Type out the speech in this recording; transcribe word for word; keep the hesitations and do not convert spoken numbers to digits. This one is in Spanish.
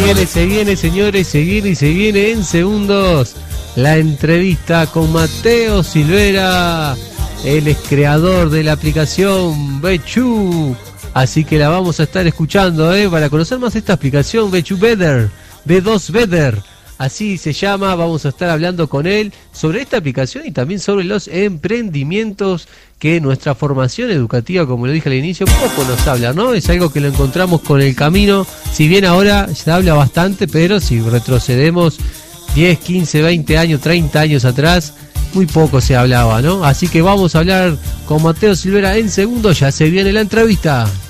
viene, se viene, señores, se viene y se viene en segundos la entrevista con Mateo Silvera. Él es creador de la aplicación Bechu, así que la vamos a estar escuchando, ¿eh? Para conocer más esta aplicación Bechu Better, B dos Better, así se llama. Vamos a estar hablando con él sobre esta aplicación y también sobre los emprendimientos que nuestra formación educativa, como lo dije al inicio, poco nos habla, ¿no? Es algo que lo encontramos con el camino, si bien ahora se habla bastante, pero si retrocedemos diez, quince, veinte años, treinta años atrás, muy poco se hablaba, ¿no? Así que vamos a hablar con Mateo Silvera en segundos, ya se viene la entrevista.